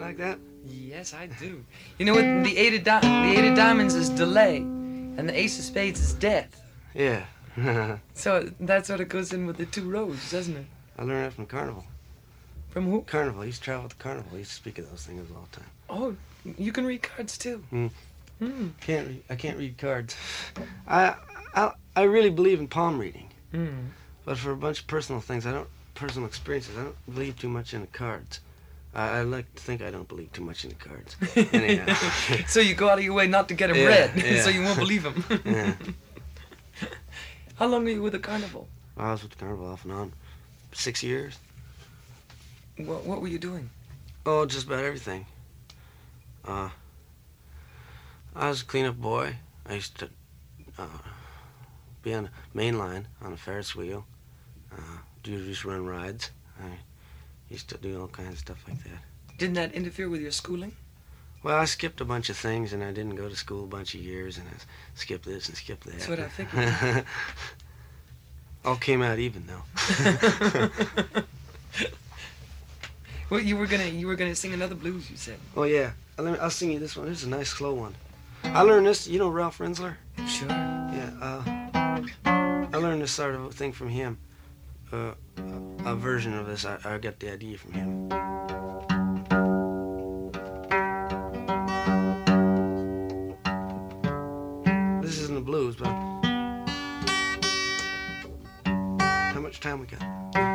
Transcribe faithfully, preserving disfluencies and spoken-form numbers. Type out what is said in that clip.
like that? Yes, I do. You know what? The eight of di- the eight of diamonds is delay, and the ace of spades is death. Yeah. So that sort of goes in with the two roads, doesn't it? I learned that from Carnival. From who? Carnival. I used to travel with the Carnival. I used to speak of those things all the time. Oh, you can read cards too. Hmm. Hmm. Can't read, I can't read cards. I, I I really believe in palm reading, Hmm. but for a bunch of personal things, I don't personal experiences. I don't believe too much in the cards. I, I like to think I don't believe too much in the cards. Anyhow. So you go out of your way not to get them Yeah, read, yeah. so you won't believe them. Yeah. How long are you with the Carnival? I was with the Carnival off and on, six years. What What were you doing? Oh, just about everything. Uh, I was a cleanup boy. I used to uh, be on the main line on a Ferris wheel. Uh, do just run rides. I used to do all kinds of stuff like that. Didn't that interfere with your schooling? Well, I skipped a bunch of things, and I didn't go to school a bunch of years, and I skipped this and skipped that. That's what I figured. All came out even, though. Well, you were gonna you were gonna sing another blues, you said. Oh, yeah. I'll, I'll sing you this one. This is a nice, slow one. I learned this. You know Ralph Rensler? Sure. Yeah. Uh, I learned this sort of thing from him. Uh, a, a version of this. I, I got the idea from him. This isn't the blues, but how much time we got?